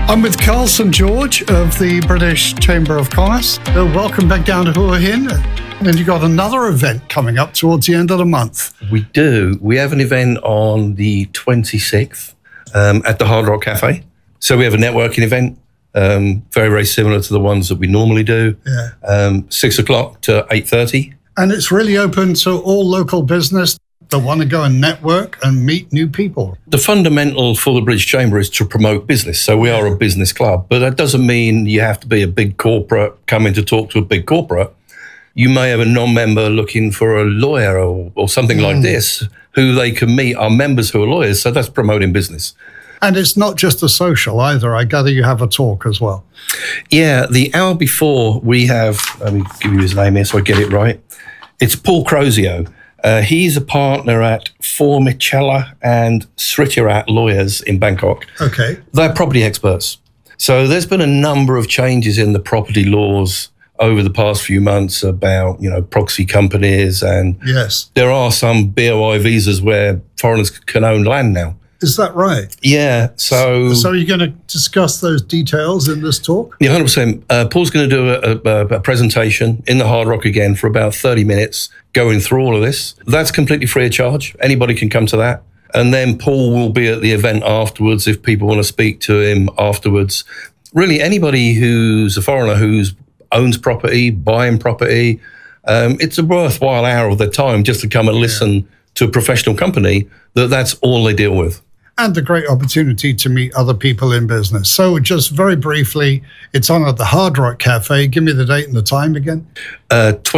I'm with Carl St. George of the British Chamber of Commerce. Welcome back down to Hua Hin. And you've got another event coming up towards the end of the month. We do. We have an event on the 26th at the Hard Rock Cafe. So we have a networking event, very, very similar to the ones that we normally do. Yeah. 6 o'clock to 8:30. And it's really open to all local business that want to go and network and meet new people. The fundamental for the British Chamber is to promote business. So we are a business club, but that doesn't mean you have to be a big corporate coming to talk to a big corporate. You may have a non-member looking for a lawyer or something like this, who they can meet are members who are lawyers. So that's promoting business. And it's not just a social either. I gather you have a talk as well. Yeah, the hour before we have, let me give you his name here so I get it right. It's Paul Crozio. He's a partner at Formichella and Sritirat Lawyers in Bangkok. Okay. They're property experts. So there's been a number of changes in the property laws over the past few months about, proxy companies, and yes, there are some BOI visas where foreigners can own land now. Is that right? Yeah. So are you going to discuss those details in this talk? Yeah, 100%. Paul's going to do a presentation in the Hard Rock again for about 30 minutes, going through all of this. That's completely free of charge. Anybody can come to that. And then Paul will be at the event afterwards if people want to speak to him afterwards. Really, anybody who's a foreigner who owns property, buying property, it's a worthwhile hour of their time just to come and listen to a professional company that's all they deal with. And a great opportunity to meet other people in business. So just very briefly, it's on at the Hard Rock Cafe. Give me the date and the time again.